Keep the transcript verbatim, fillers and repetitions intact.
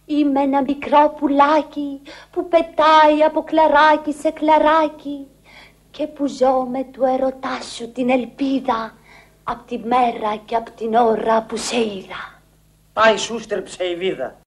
Είμαι ένα μικρό πουλάκι που πετάει από κλαράκι σε κλαράκι και που ζω με του ερωτά σου την ελπίδα απ' τη μέρα και απ' την ώρα που σε είδα. Πάει σου στρεψε η βίδα.